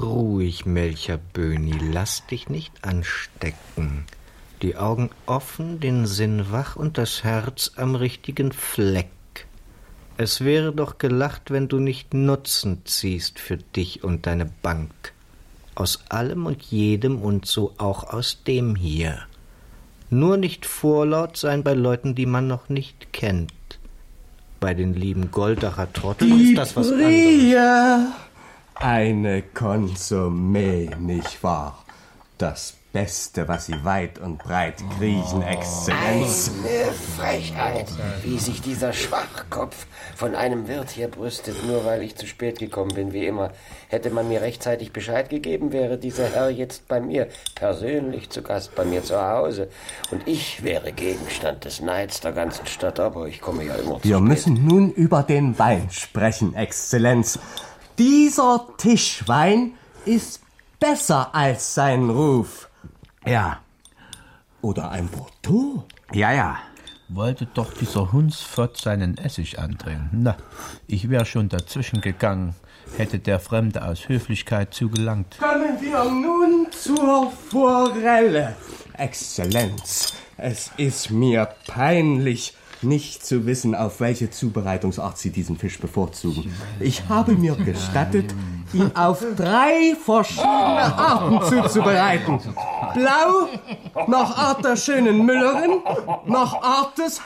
Ruhig, Melcher Böhni, lass dich nicht anstecken. Die Augen offen, den Sinn wach und das Herz am richtigen Fleck. Es wäre doch gelacht, wenn du nicht Nutzen ziehst für dich und deine Bank. Aus allem und jedem und so auch aus dem hier. Nur nicht vorlaut sein bei Leuten, die man noch nicht kennt. Bei den lieben Goldacher Trotteln ist das was anderes. Eine Konsommee, nicht wahr? Das Beste, was Sie weit und breit kriechen, Exzellenz. Eine Frechheit, wie sich dieser Schwachkopf von einem Wirt hier brüstet, nur weil ich zu spät gekommen bin, wie immer. Hätte man mir rechtzeitig Bescheid gegeben, wäre dieser Herr jetzt bei mir, persönlich zu Gast bei mir zu Hause. Und ich wäre Gegenstand des Neids der ganzen Stadt, aber ich komme ja immer zu spät. Wir müssen nun über den Wein sprechen, Exzellenz. Dieser Tischwein ist besser als sein Ruf. Ja. Oder ein Bordeaux? Ja. Wollte doch dieser Hundsfott seinen Essig andrehen. Na, ich wäre schon dazwischen gegangen, hätte der Fremde aus Höflichkeit zugelangt. Kommen wir nun zur Forelle. Exzellenz, es ist mir peinlich, nicht zu wissen, auf welche Zubereitungsart Sie diesen Fisch bevorzugen. Ich habe mir gestattet, ihn auf 3 verschiedene Arten zuzubereiten. Blau, nach Art der schönen Müllerin, nach Art des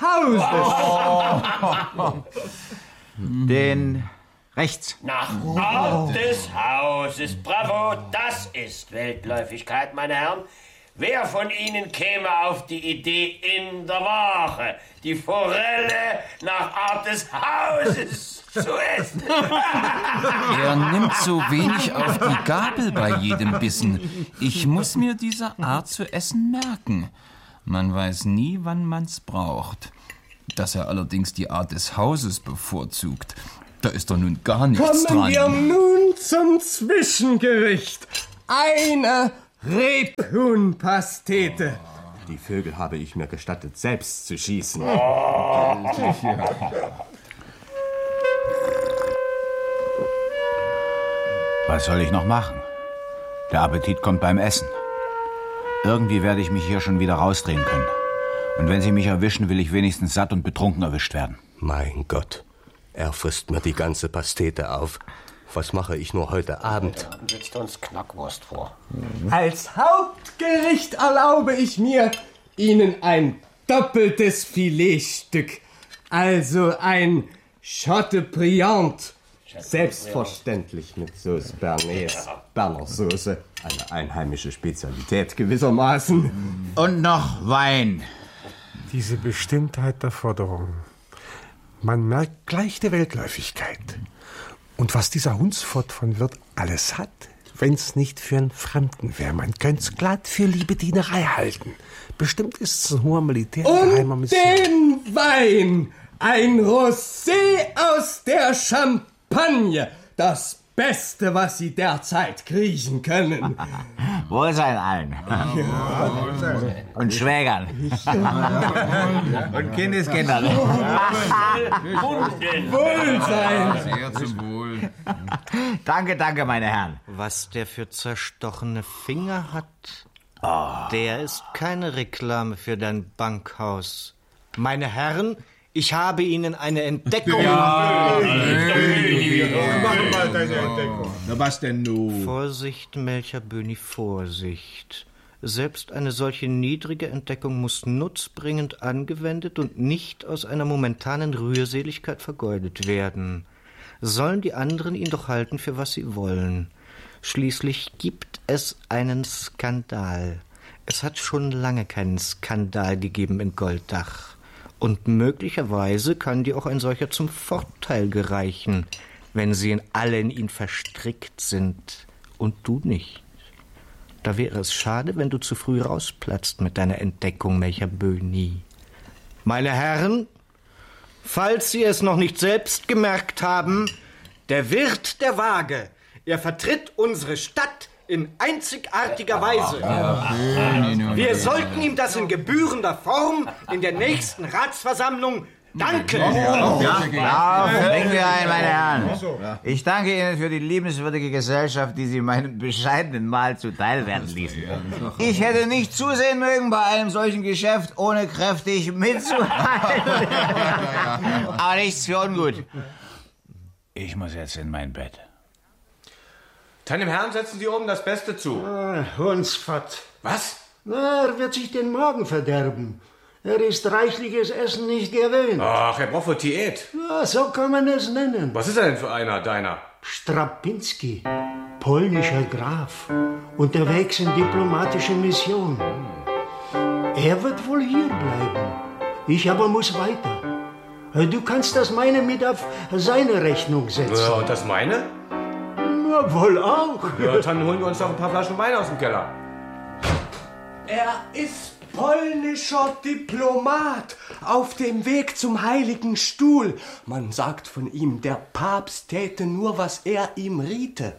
Hauses. Den rechts. Nach Art des Hauses. Bravo, das ist Weltläufigkeit, meine Herren. Wer von Ihnen käme auf die Idee, in der Wache die Forelle nach Art des Hauses zu essen? Er nimmt so wenig auf die Gabel bei jedem Bissen. Ich muss mir diese Art zu essen merken. Man weiß nie, wann man's braucht. Dass er allerdings die Art des Hauses bevorzugt, da ist doch nun gar nichts dran. Kommen wir nun zum Zwischengericht. Eine Rebhuhnpastete. Die Vögel habe ich mir gestattet, selbst zu schießen. Was soll ich noch machen? Der Appetit kommt beim Essen. Irgendwie werde ich mich hier schon wieder rausdrehen können. Und wenn Sie mich erwischen, will ich wenigstens satt und betrunken erwischt werden. Mein Gott, er frisst mir die ganze Pastete auf. Was mache ich nur heute Abend? Dann setzt uns Knackwurst vor. Als Hauptgericht erlaube ich mir, Ihnen ein doppeltes Filetstück, also ein Chateaubriand. Selbstverständlich mit Sauce Bernays, Berner Soße, eine einheimische Spezialität gewissermaßen. Und noch Wein. Diese Bestimmtheit der Forderung. Man merkt gleich die Weltläufigkeit. Und was dieser Hundsfott von Wirt alles hat, wenn's nicht für einen Fremden wäre. Man könnt's glatt für Liebedienerei halten. Bestimmt ist's ein hoher Militärgeheimer Mission. Den Wein! Ein Rosé aus der Champagne! Das Beste, was Sie derzeit kriechen können. Wohlsein allen. Und Schwägern. Und Kindeskindern. Wohlsein! Sehr zum Wohl. Danke, meine Herren. Was der für zerstochene Finger hat, der ist keine Reklame für dein Bankhaus. Meine Herren, ich habe Ihnen eine Entdeckung... Mach mal deine Entdeckung. Na, was denn nun? Vorsicht, Melcher Böhni, Vorsicht. Selbst eine solche niedrige Entdeckung muss nutzbringend angewendet und nicht aus einer momentanen Rührseligkeit vergeudet werden. Sollen die anderen ihn doch halten, für was sie wollen. Schließlich gibt es einen Skandal. Es hat schon lange keinen Skandal gegeben in Goldach. Und möglicherweise kann dir auch ein solcher zum Vorteil gereichen, wenn sie alle in ihn verstrickt sind und du nicht. Da wäre es schade, wenn du zu früh rausplatzt mit deiner Entdeckung, Melcher Böhni. Meine Herren, falls Sie es noch nicht selbst gemerkt haben, der Wirt der Waage, er vertritt unsere Stadt in einzigartiger Weise. Wir sollten ihm das in gebührender Form in der nächsten Ratsversammlung Danke! Ja, bringen wir ein, meine Herren. Ich danke Ihnen für die liebenswürdige Gesellschaft, die Sie meinem bescheidenen Mahl zuteil werden ließen. Ich hätte nicht zusehen mögen bei einem solchen Geschäft, ohne kräftig mitzuhalten. Aber nichts für ungut. Ich muss jetzt in mein Bett. Deinem Herrn setzen Sie oben das Beste zu. Hundsfott. Was? Na, er wird sich den Magen verderben. Er ist reichliches Essen nicht gewöhnt. Ach, er braucht wohl Diät. Ja, so kann man es nennen. Was ist er denn für einer, deiner? Strapinski, polnischer Graf, unterwegs in diplomatische Mission. Er wird wohl hier bleiben. Ich aber muss weiter. Du kannst das meine mit auf seine Rechnung setzen. Ja, und das meine? Na, wohl auch. Ja, dann holen wir uns noch ein paar Flaschen Wein aus dem Keller. Er ist polnischer Diplomat auf dem Weg zum Heiligen Stuhl. Man sagt von ihm, der Papst täte nur, was er ihm riete.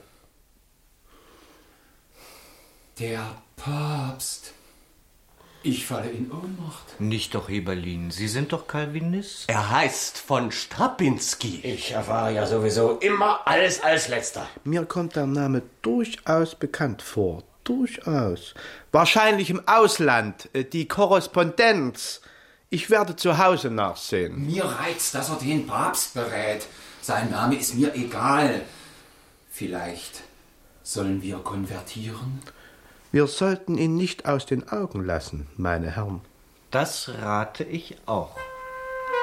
Der Papst. Ich falle in Ohnmacht. Nicht doch, Heberlin. Sie sind doch Calvinist. Er heißt von Strapinski. Ich erfahre ja sowieso immer alles als Letzter. Mir kommt der Name durchaus bekannt vor. Durchaus. Wahrscheinlich im Ausland. Die Korrespondenz. Ich werde zu Hause nachsehen. Mir reizt, dass er den Papst berät. Sein Name ist mir egal. Vielleicht sollen wir konvertieren? Wir sollten ihn nicht aus den Augen lassen, meine Herren. Das rate ich auch.